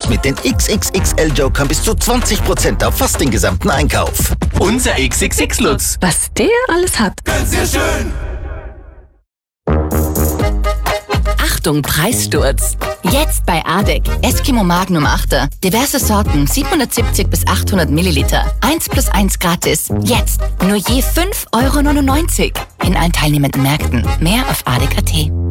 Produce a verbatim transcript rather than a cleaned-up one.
jetzt mit den X X X L-Jokern bis zu zwanzig Prozent auf fast den gesamten Einkauf. Unser X X X-Lutz. Was der alles hat. Ganz sehr schön. Achtung, Preissturz. Jetzt bei Adek. Eskimo Magnum achter. Diverse Sorten, siebenhundertsiebzig bis achthundert Milliliter. eins plus eins gratis. Jetzt nur je fünf Euro neunundneunzig. In allen teilnehmenden Märkten. Mehr auf adek punkt at.